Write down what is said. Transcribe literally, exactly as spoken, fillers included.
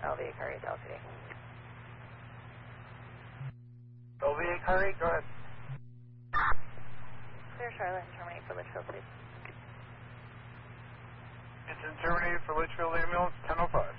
L V A car eight, L T D. L V A car eight, go ahead. Clear Charlotte and terminate for Litchfield, please. It's in terminated for Litchfield ambulance, ten oh five.